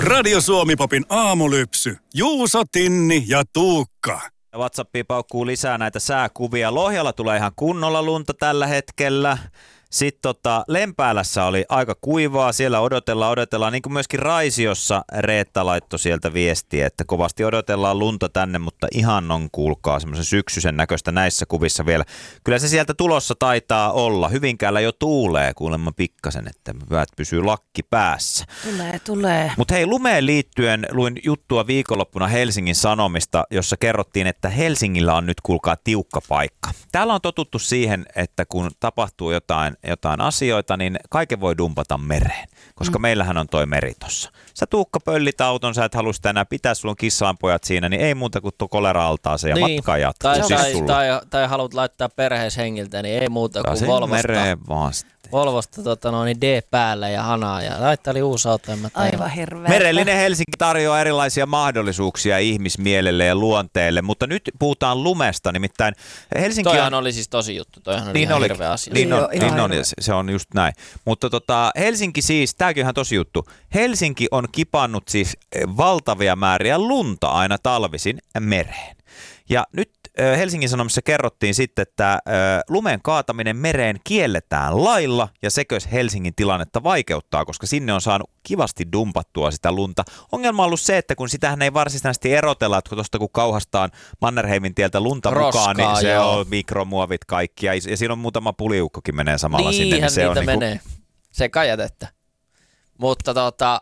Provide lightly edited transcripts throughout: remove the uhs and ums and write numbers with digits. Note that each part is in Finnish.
Radio Suomi-popin aamulypsy. Juuso, Tinni ja Tuukka. WhatsAppiin paukkuu lisää näitä sääkuvia. Lohjalla tulee ihan kunnolla lunta tällä hetkellä. Sitten Lempäälässä oli aika kuivaa, siellä odotellaan, niin kuin myöskin Raisiossa Reetta laittoi sieltä viestiä, että kovasti odotellaan lunta tänne, mutta ihan on kuulkaa semmoisen syksyisen näköistä näissä kuvissa vielä. Kyllä se sieltä tulossa taitaa olla, Hyvinkäällä jo tuulee kuulemma pikkasen, että hyvät pysyy lakki päässä. Tulee. Mutta hei, lumeen liittyen luin juttua viikonloppuna Helsingin Sanomista, jossa kerrottiin, että Helsingillä on nyt kuulkaa tiukka paikka. Täällä on totuttu siihen, että kun tapahtuu jotain asioita, niin kaiken voi dumpata mereen, koska meillähän on toi meri tossa. Sä Tuukka pöllit auton, sä et halua sitä enää pitää, sulla on kissaanpojat siinä, niin ei muuta kuin tuo kolera-altaaseen ja niin, matka jatkuu. Tai haluat laittaa perheessä hengiltä, niin ei muuta kuin Volvosta D päällä ja hanaa ja laitteli uusi auto. Aivan hirveä. Merellinen Helsinki tarjoaa erilaisia mahdollisuuksia ihmismielelle ja luonteelle, mutta nyt puhutaan lumesta, nimittäin Helsinki Toihan oli siis tosi juttu, toihan oli ihan hirveä asia. Se on just näin. Mutta Helsinki siis, tämäkin on ihan tosi juttu, Helsinki on kipannut siis valtavia määriä lunta aina talvisin mereen. Ja nyt Helsingin Sanomissa kerrottiin sitten, että lumen kaataminen mereen kielletään lailla ja sekös Helsingin tilannetta vaikeuttaa, koska sinne on saanut kivasti dumpattua sitä lunta. Ongelma on ollut se, että kun sitähän ei varsinaisesti erotella, että tuosta kun kauhastaan Mannerheimin tieltä lunta mukaan, niin se on mikromuovit kaikki ja siinä on muutama puliukkokin menee samalla sinne. Niin se on menee. Sekä jätettä. Mutta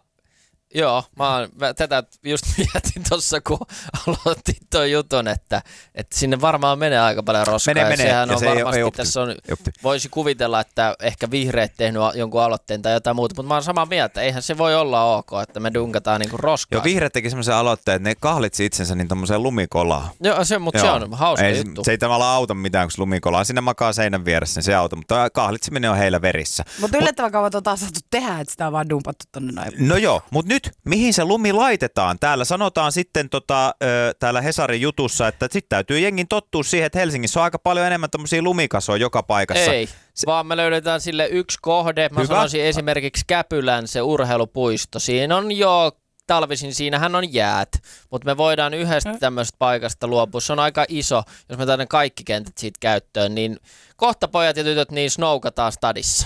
joo, mä tätä just mietin tuossa, kun aloitin tuon jutun, että sinne varmaan menee aika paljon roskaa. Menee. Sehän ja on se varmasti, ei tässä on, voisi kuvitella, että ehkä vihreät tehnyt jonkun aloitteen tai jotain muuta, mutta mä oon samaa mieltä, eihän se voi olla ok, että me dunkataan niinku roskaa. Joo, vihreät teki semmoisen aloitteen, että ne kahlitsi itsensä niin tommoseen lumikolaan. Joo, mutta se on hauska juttu. Se ei tavallaan auta mitään, kun lumikolaa sinne makaa seinän vieressä, niin se auto, mutta kahlitseminen on heillä verissä. Mutta yllättävän kauan saatu tehdä, että sitä on vaan dumpattu tonne noin. No joo, mutta nyt mihin se lumi laitetaan? Täällä sanotaan sitten täällä Hesarin jutussa, että sitten täytyy jengin tottua siihen, että Helsingissä on aika paljon enemmän tommosia lumikasoja joka paikassa. Ei, vaan me löydetään sille yksi kohde. Mä sanoisin esimerkiksi Käpylän se urheilupuisto. Siinä on talvisin, siinähän on jäät, mutta me voidaan yhdestä tämmöisestä paikasta luopua. Se on aika iso, jos me otetaan kaikki kentät siitä käyttöön, niin kohta pojat ja tytöt niin snoukataan stadissa.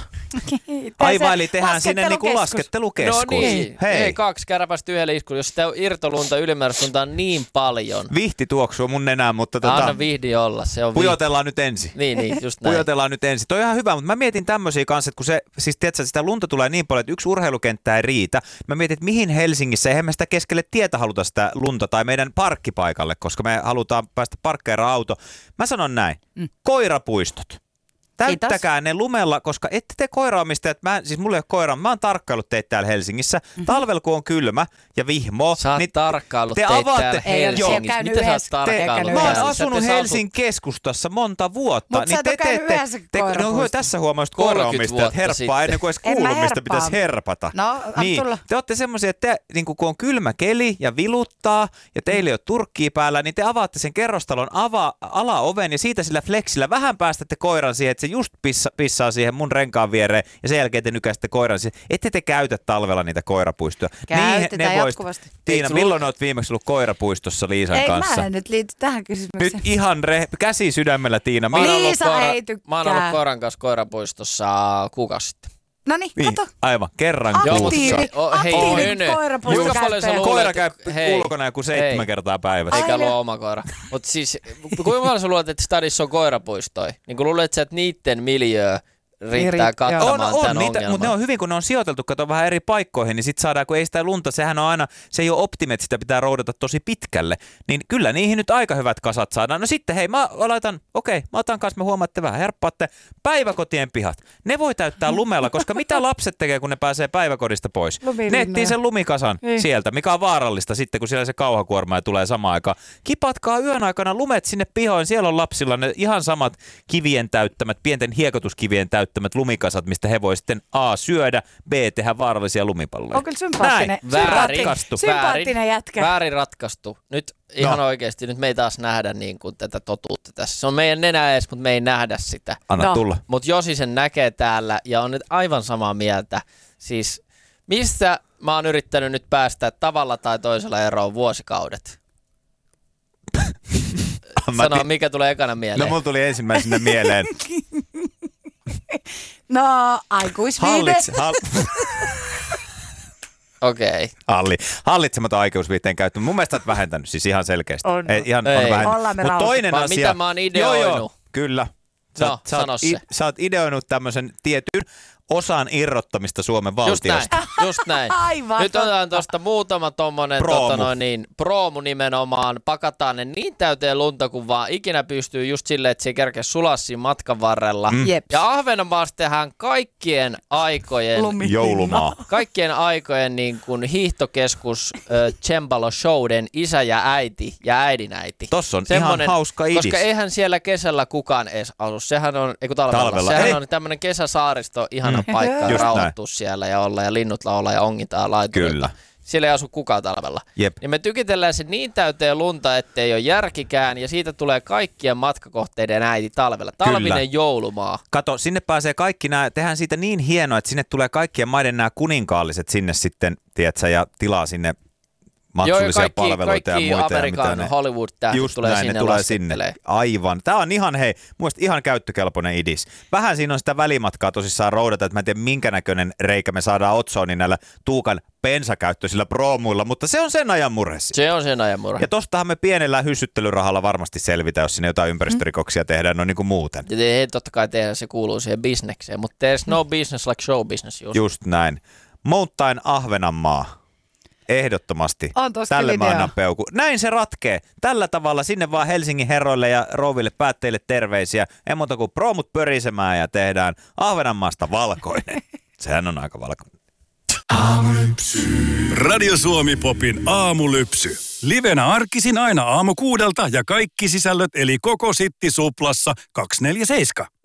Aivan, eli tehdään sinne niinku laskettelukeskus. No niin, hei 2 kärpästä yhdellä iskulla. Jos sitä irtolunta, ylimääräistä lunta on niin paljon. Vihti tuoksuu mun nenään, mutta anna vihdi olla. Se on pujotellaan nyt ensin. Niin, just näin. Pujotellaan nyt ensin. Toi on ihan hyvä, mutta mä mietin tämmöisiä kanssa, että kun se, siis tiedätkö, sitä lunta tulee niin paljon, että yksi urheilukenttä ei riitä. Mä mietin, että mihin Helsingissä, eihän me sitä keskelle tietä haluta sitä lunta tai meidän parkkipaikalle, koska me halutaan päästä parkkeeraan auto. Mä sanon näin, koirapuistot. Täyttäkää ne lumella, koska ette te koiraomistajat, siis mulla ei ole koiraa, mä oon tarkkaillut teitä täällä Helsingissä. Talvella kun on kylmä ja vihmo. Sä oot tarkkaillut teitä täällä Helsingissä. Mitä sä oot tarkkaillut? Mä oon asunut Helsingin keskustassa monta vuotta. Mutta sä et ole käynyt yhdessä koirapuistossa. Tässä huomaa, että koiraomistajat herppaa ennen kuin edes kuullut, mistä pitäisi herpata. No, niin, te ootte semmoisia, että niin kun on kylmä keli ja viluttaa ja teillä ei ole turkkia päällä, niin te avaatte sen kerrostalon alaoven ja siitä sillä flexillä vähän päästätte koiran siihen, että se just pissaa siihen mun renkaan viereen ja sen jälkeen te nykäisitte koiran siihen. Ette te käytä talvella niitä koirapuistoja. Käytetään jatkuvasti. Tiina, milloin olet viimeksi ollut koirapuistossa Liisan kanssa? Ei, mä en nyt liity tähän kysymykseen. Nyt ihan käsi sydämellä, Tiina. Liisa ei tykkää. Mä oon ollut koiran kanssa koirapuistossa kuukausi sitten. Noniin, kato. Aivan, kerran kuussa. Aktiivi koirapuistokäyttäjä. Koira käy ulkona joku 7 kertaa päivässä. Eikä ole oma koira. Mutta siis, kuinka paljon sä luulet, että stadissa on koirapuistoja? Niin kun luulet sä, että niitten miljöö riittää kattamaan tämän ongelman. Mutta ne on hyvin, kun ne on sijoiteltu, kato vähän eri paikkoihin, niin sit saadaan, kun ei sitä lunta, sehän on aina, se ei ole optimi, että sitä pitää roudata tosi pitkälle, niin kyllä niihin nyt aika hyvät kasat saadaan. No sitten hei, mä otan kanssa, mä huomaan, että vähän herppaatte, päiväkotien pihat. Ne voi täyttää lumella, koska mitä lapset tekee, kun ne pääsee päiväkodista pois? Ne etsii sen lumikasan sieltä, mikä on vaarallista sitten, kun siellä se kauhakuorma tulee samaan aikaan. Kipatkaa yön aikana lumet sinne pihoin, siellä on lapsilla ne ihan samat kivien täyttämät, pienten hiekotuskivien täyttämät lumikasat, mistä he voi sitten A syödä, B tehdä vaarallisia lumipalloja. On kyllä sympaattinen. Sympaattinen jätkä. Väärin ratkaistu. Nyt ihan oikeasti, nyt me ei taas nähdä niin kuin tätä totuutta tässä. Se on meidän nenä ees, mutta me ei nähdä sitä. Anna tulla. Mutta Josi sen näkee täällä ja on nyt aivan samaa mieltä. Siis Missä mä oon yrittänyt nyt päästä tavalla tai toisella eroon vuosikaudet? Sano, mikä tulee ekana mieleen. No mulla tuli ensimmäisenä mieleen. No, aikuisviide. Okei. Hallitsematon aikuisviitteen käyttö. Mun mielestä olet vähentänyt siis ihan selkeästi. On. Ihan Ei. Ollaan me Mutta toinen Vaan asia. mitä mä oon ideoinut? Joo, kyllä. No, sano se. Sä oot ideoinut tämmöisen tietyn osan irrottamista Suomen valtiosta. Just näin. Aivan Nyt otetaan tuosta muutama tommonen proomu nimenomaan. Pakataan ne niin täyteen lunta kuin vaan ikinä pystyy just silleen, että se ei kerkeä sulaa siinä matkan varrella. Jeps. Ja Ahvenanmaasta tehdään kaikkien aikojen Joulumaa. Kaikkien aikojen niin kuin hiihtokeskus Cembalo Showden isä ja äiti ja äidinäiti. Tossa on Semmonen, ihan hauska idis. Koska eihän siellä kesällä kukaan edes asu. Sehän on, talvella. Sehän on tämmöinen kesäsaaristo, ihana paikka rauhoittua siellä ja olla ja linnut laulaa ja ongitaan laitureita. Kyllä. Siellä ei asu kukaan talvella. Jep. Ja me tykitellään se niin täyteen lunta, ettei ole järkikään ja siitä tulee kaikkien matkakohteiden äiti talvella. Talvinen joulumaa. Kato, sinne pääsee kaikki nämä, tehdään siitä niin hienoa, että sinne tulee kaikkien maiden nämä kuninkaalliset sinne sitten, tiedätkö, ja tilaa sinne maksullisia palveluita ja muita. Kaikki Amerikan Hollywood-tähdet tulee sinne laskettelee. Aivan. Tämä on ihan, muista ihan käyttökelpoinen idis. Vähän siinä on sitä välimatkaa tosissaan roudata, että mä en tiedä minkä näköinen reikä me saadaan Otsooniin näillä Tuukan bensakäyttöisillä proomuilla, mutta se on sen ajan murhe. Se on sen ajan murhe. Ja tostahan me pienellä hyssyttelyrahalla varmasti selvitä, jos sinne jotain ympäristörikoksia tehdään, no niin kuin muuten. Ja ei totta kai tehdä, se kuuluu siihen bisnekseen, mutta there's no business like show business. Just näin. Mountain Ahvenanmaa. Ehdottomasti. Tälle mä annan peukku. Näin se ratkee. Tällä tavalla sinne vaan Helsingin herroille ja rouville päätteille terveisiä. Ei muuta kuin proomut pörisemään ja tehdään Ahvenanmaasta valkoinen. Sehän on aika valkoinen. Aamulypsy. Radio Suomi Popin aamulypsy. Livenä arkisin aina aamu 6 ja kaikki sisällöt eli koko Sitti Suplassa 247.